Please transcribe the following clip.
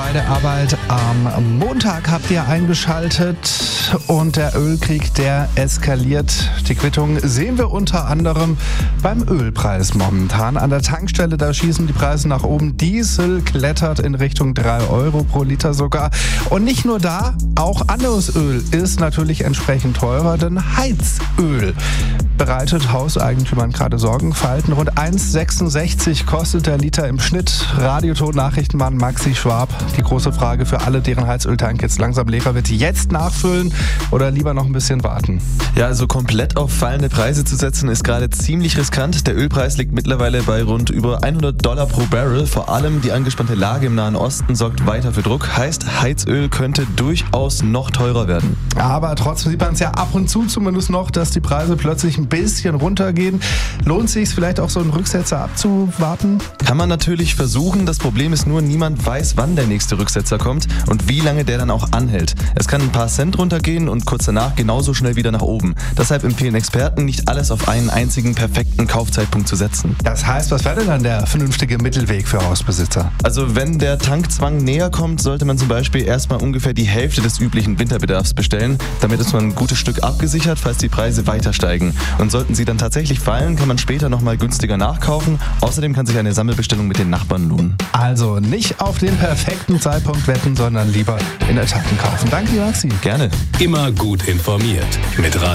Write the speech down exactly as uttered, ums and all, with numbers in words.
bei der Arbeit. Am Montag habt ihr eingeschaltet und der Ölkrieg, der eskaliert. Die Quittung sehen wir unter anderem beim Ölpreis momentan. An der Tankstelle, da schießen die Preise nach oben. Diesel klettert in Richtung drei Euro pro Liter sogar. Und nicht nur da, auch anderes Öl ist natürlich entsprechend teurer, denn Heizöl bereitet Hauseigentümern gerade Sorgenfalten. Rund eins Komma sechsundsechzig kostet der Liter im Schnitt. Radioton-Nachrichtenmann Maxi Schwab. Die große Frage für alle, deren Heizöltank jetzt langsam leerer wird: Jetzt nachfüllen oder lieber noch ein bisschen warten? Ja, also komplett auf fallende Preise zu setzen, ist gerade ziemlich riskant. Der Ölpreis liegt mittlerweile bei rund über hundert Dollar pro Barrel. Vor allem die angespannte Lage im Nahen Osten sorgt weiter für Druck. Heißt, Heizöl könnte durchaus noch teurer werden. Aber trotzdem sieht man es ja ab und zu zumindest noch, dass die Preise plötzlich ein bisschen runtergehen. Lohnt sich es vielleicht auch, so einen Rücksetzer abzuwarten? Kann man natürlich versuchen. Das Problem ist nur, niemand weiß, wann der nächste Rücksetzer kommt und wie lange der dann auch anhält. Es kann ein paar Cent runtergehen und kurz danach genauso schnell wieder nach oben. Deshalb empfehlen Experten, nicht alles auf einen einzigen perfekten Kaufzeitpunkt zu setzen. Das heißt, was wäre denn dann der vernünftige Mittelweg für Hausbesitzer? Also wenn der Tankzwang näher kommt, sollte man zum Beispiel erstmal ungefähr die Hälfte des üblichen Winterbedarfs bestellen. Damit ist man ein gutes Stück abgesichert, falls die Preise weiter steigen. Und sollten sie dann tatsächlich fallen, kann man später nochmal günstiger nachkaufen. Außerdem kann sich eine Sammelbestellung mit den Nachbarn lohnen. Also nicht auf den perfekten Zeitpunkt wetten, sondern lieber in Etappen kaufen. Danke, Maxi. Gerne. Immer gut informiert mit Radio